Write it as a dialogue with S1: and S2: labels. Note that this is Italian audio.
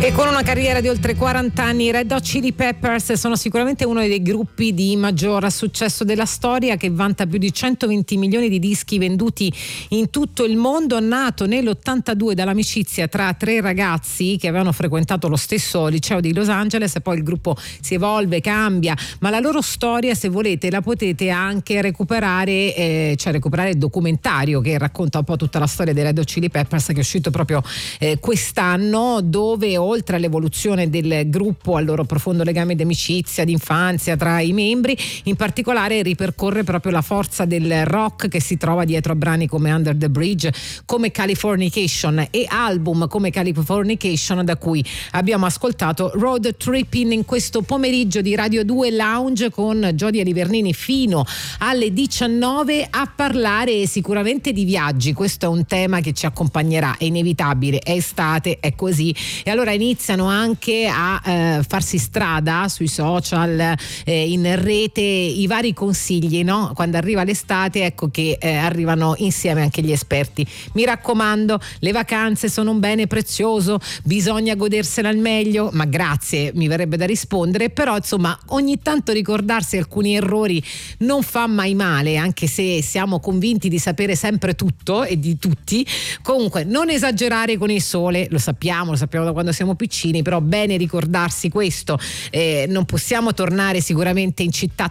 S1: E con una carriera di oltre 40 anni, i Red Hot Chili Peppers sono sicuramente uno dei gruppi di maggior successo della storia, che vanta più di 120 milioni di dischi venduti in tutto il mondo. Nato nell'82 dall'amicizia tra tre ragazzi che avevano frequentato lo stesso liceo di Los Angeles, e poi il gruppo si evolve, cambia, ma la loro storia, se volete, la potete anche recuperare, recuperare il documentario che racconta un po' tutta la storia dei Red Hot Chili Peppers, che è uscito proprio quest'anno, dove oltre all'evoluzione del gruppo, al loro profondo legame di amicizia, di infanzia tra i membri, in particolare ripercorre proprio la forza del rock che si trova dietro a brani come Under the Bridge, come Californication, e album come Californication, da cui abbiamo ascoltato Road Tripping in questo pomeriggio di Radio 2 Lounge con Giodia Livernini fino alle 19 a parlare sicuramente di viaggi. Questo è un tema che ci accompagnerà, è inevitabile, è estate, è così, e allora iniziano anche a farsi strada sui social, in rete, i vari consigli, no? Quando arriva l'estate, ecco che arrivano insieme anche gli esperti. Mi raccomando, le vacanze sono un bene prezioso, bisogna godersela al meglio, ma grazie, mi verrebbe da rispondere, però insomma ogni tanto ricordarsi alcuni errori non fa mai male, anche se siamo convinti di sapere sempre tutto e di tutti. Comunque non esagerare con il sole, lo sappiamo da quando siamo piccini, però bene ricordarsi questo. Non possiamo tornare sicuramente in città